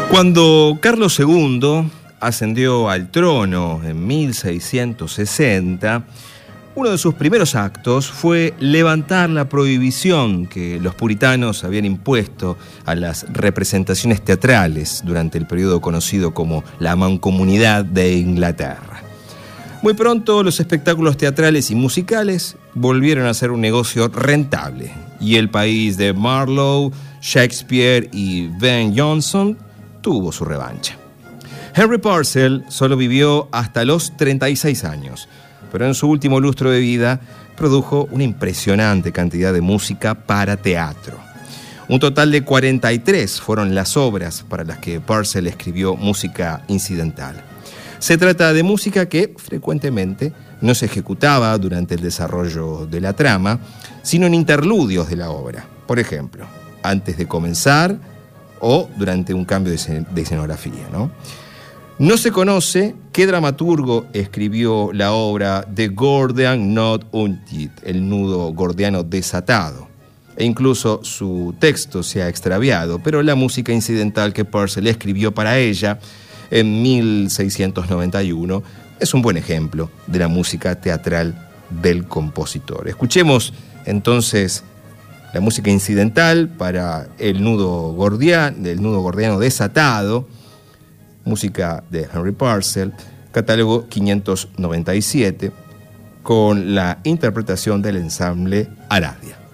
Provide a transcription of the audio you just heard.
Cuando Carlos II ascendió al trono en 1660, uno de sus primeros actos fue levantar la prohibición que los puritanos habían impuesto a las representaciones teatrales durante el periodo conocido como la Mancomunidad de Inglaterra. Muy pronto los espectáculos teatrales y musicales volvieron a ser un negocio rentable y el país de Marlowe, Shakespeare y Ben Jonson tuvo su revancha. Henry Purcell solo vivió hasta los 36 años, pero en su último lustro de vida produjo una impresionante cantidad de música para teatro. Un total de 43 fueron las obras para las que Purcell escribió música incidental. Se trata de música que frecuentemente no se ejecutaba durante el desarrollo de la trama, sino en interludios de la obra. Por ejemplo, antes de comenzar o durante un cambio de escenografía, ¿no? No se conoce qué dramaturgo escribió la obra The Gordian Knot Undid, el nudo gordiano desatado. E incluso su texto se ha extraviado, pero la música incidental que Purcell escribió para ella en 1691 es un buen ejemplo de la música teatral del compositor. Escuchemos entonces la música incidental para el nudo gordiano desatado, música de Henry Purcell, catálogo 597, con la interpretación del ensamble Aradia.